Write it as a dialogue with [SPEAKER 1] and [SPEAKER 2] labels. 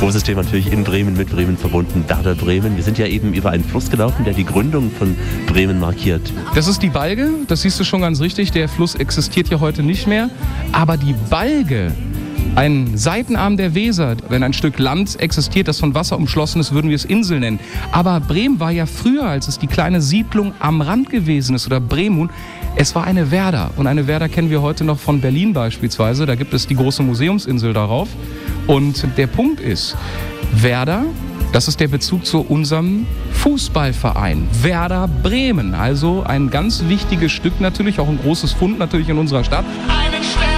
[SPEAKER 1] Großes Thema natürlich in Bremen, mit Bremen verbunden, Werder Bremen. Wir sind ja eben über einen Fluss gelaufen, der die Gründung von Bremen markiert.
[SPEAKER 2] Das ist die Balge, das siehst du schon ganz richtig. Der Fluss existiert ja heute nicht mehr. Aber die Balge, ein Seitenarm der Weser, wenn ein Stück Land existiert, das von Wasser umschlossen ist, würden wir es Insel nennen. Aber Bremen war ja früher, als es die kleine Siedlung am Rand gewesen ist, oder Bremun, es war eine Werder. Und eine Werder kennen wir heute noch von Berlin beispielsweise. Da gibt es die große Museumsinsel darauf. Und der Punkt ist, Werder, das ist der Bezug zu unserem Fußballverein, Werder Bremen. Also ein ganz wichtiges Stück natürlich, auch ein großes Fund natürlich in unserer Stadt.